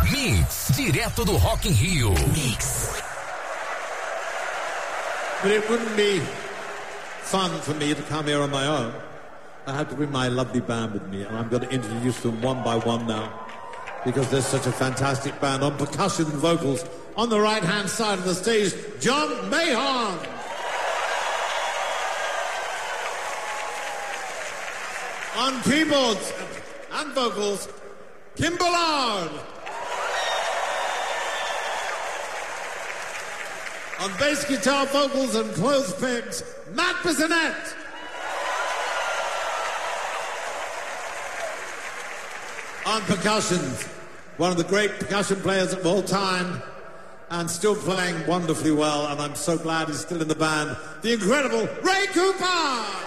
Mix, direto do Rock in Rio. Mix. But it wouldn't be fun for me to come here on my own. I have to bring my lovely band with me, and I'm going to introduce them one by one now, because there's such a fantastic band. On percussion and vocals, on the right-hand side of the stage, John Mahon. On keyboards and vocals, Kim Ballard. On bass guitar, vocals and clothespins, Matt Bissonette. On percussions, one of the great percussion players of all time, and still playing wonderfully well, and I'm so glad he's still in the band, the incredible Ray Cooper!